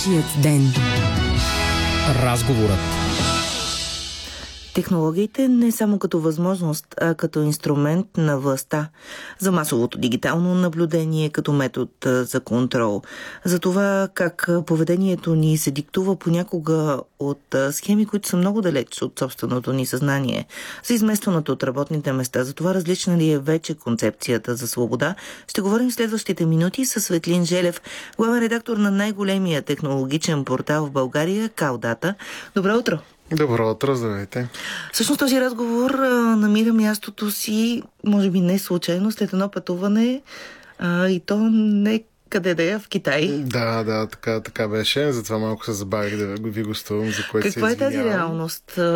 Вашият ден. Разговорът. Технологиите не само като възможност, а като инструмент на властта за масовото дигитално наблюдение, като метод за контрол. За това как поведението ни се диктува понякога от схеми, които са много далеч от собственото ни съзнание, за изместването от работните места. За това различна ли е вече концепцията за свобода? Ще говорим в следващите минути с Светлин Желев, главен редактор на най-големия технологичен портал в България, Каудата. Добро утро! Добро утро, здравейте. Всъщност този разговор намира мястото си, може би не случайно, след едно пътуване и то не къде да е, в Китай. Да, така беше. Затова малко се забавих да ви гостувам, за което се извинявам. Каква е тази реалност?